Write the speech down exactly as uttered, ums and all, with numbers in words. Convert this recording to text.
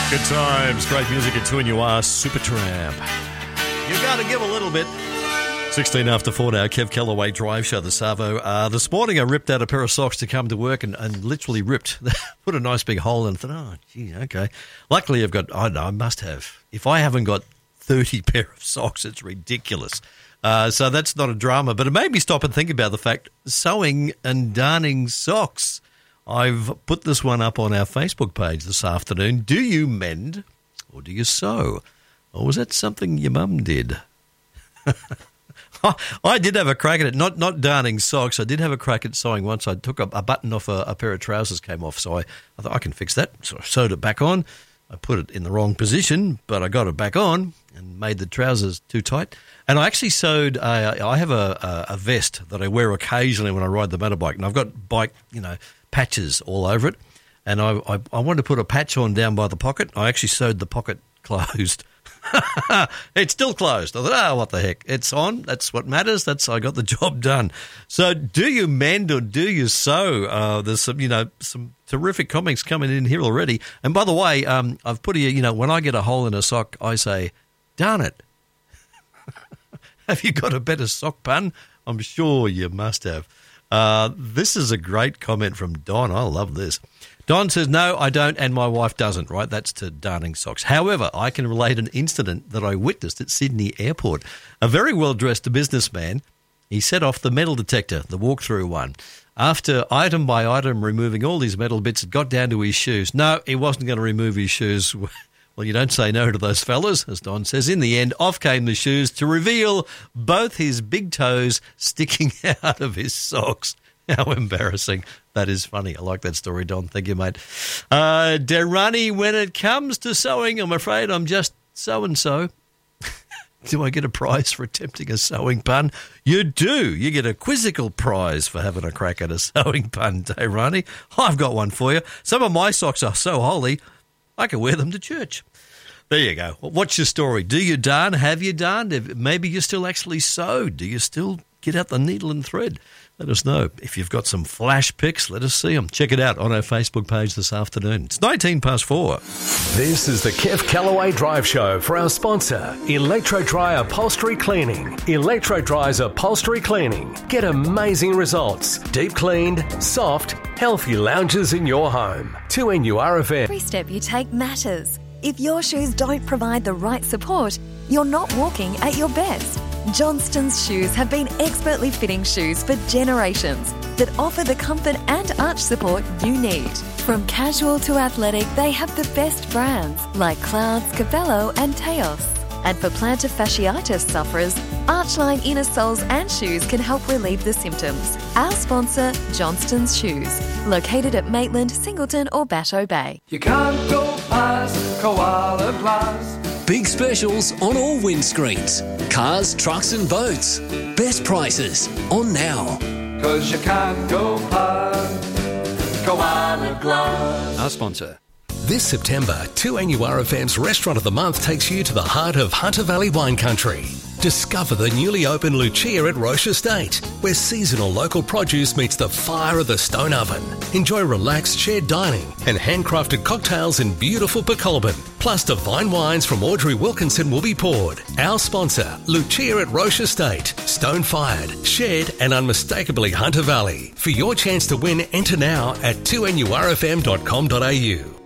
Good times, great music at two and you are Supertramp. You got to give a little bit. sixteen after four now, Kev Callaway Drive Show, the Savo. Uh, this morning I ripped out a pair of socks to come to work and, and literally ripped, put a nice big hole in and thought, oh, gee, okay. Luckily I've got, I know, I must have. If I haven't got thirty pair of socks, it's ridiculous. Uh, so that's not a drama, but it made me stop and think about the fact, sewing and darning socks. I've put this one up on our Facebook page this afternoon. Do you mend or do you sew? Or was that something your mum did? I did have a crack at it, not not darning socks. I did have a crack at sewing once. I took a, a button off a, a pair of trousers came off, so I, I thought I can fix that. So I sewed it back on. I put it in the wrong position, but I got it back on and made the trousers too tight. And I actually sewed, a, I have a, a, a vest that I wear occasionally when I ride the motorbike, and I've got bike, you know, patches all over it. And I, I, I wanted to put a patch on down by the pocket. I actually sewed the pocket closed. It's still closed. I thought, oh, what the heck? It's on. That's what matters. That's I got the job done. So do you mend or do you sew? Uh, there's some, you know, some terrific comments coming in here already. And by the way, um, I've put here, you know, when I get a hole in a sock, I say, darn it. Have you got a better sock pun? I'm sure you must have. Uh, this is a great comment from Don. I love this. Don says, no, I don't, and my wife doesn't, right? That's to darning socks. However, I can relate an incident that I witnessed at Sydney Airport. A very well-dressed businessman, he set off the metal detector, the walk-through one. After item by item removing all these metal bits, it got down to his shoes. No, he wasn't going to remove his shoes. Well, you don't say no to those fellas, as Don says. In the end, off came the shoes to reveal both his big toes sticking out of his socks. How embarrassing. That is funny. I like that story, Don. Thank you, mate. Uh, Derani, when it comes to sewing, I'm afraid I'm just so-and-so. Do I get a prize for attempting a sewing pun? You do. You get a quizzical prize for having a crack at a sewing pun, Derani. I've got one for you. Some of my socks are so holy, I can wear them to church. There you go. What's your story? Do you darn? Have you darned? Maybe you still actually sew. Do you still get out the needle and thread? Let us know. If you've got some flash pics, let us see them. Check it out on our Facebook page this afternoon. It's nineteen past four. This is the Kev Callaway Drive Show for our sponsor, Electro Dry Upholstery Cleaning. Electro Dry's Upholstery Cleaning. Get amazing results. Deep cleaned, soft, healthy lounges in your home. two N U R F M. Every step you take matters. If your shoes don't provide the right support, you're not walking at your best. Johnston's shoes have been expertly fitting shoes for generations that offer the comfort and arch support you need. From casual to athletic, they have the best brands like Clouds, Cavello and Teos. And for plantar fasciitis sufferers, Archline inner soles and shoes can help relieve the symptoms. Our sponsor, Johnston's Shoes, located at Maitland, Singleton or Batteau Bay. You can't go past Koala Glass. Big specials on all windscreens. Cars, trucks and boats. Best prices on now. Cause you can't go past Koala Glass. Our sponsor. This September, two N U R F M's Restaurant of the Month takes you to the heart of Hunter Valley wine country. Discover the newly opened Lucia at Roche Estate, where seasonal local produce meets the fire of the stone oven. Enjoy relaxed shared dining and handcrafted cocktails in beautiful Pecolbin. Plus divine wines from Audrey Wilkinson will be poured. Our sponsor, Lucia at Roche Estate. Stone-fired, shared and unmistakably Hunter Valley. For your chance to win, enter now at two N U R F M dot com dot A U.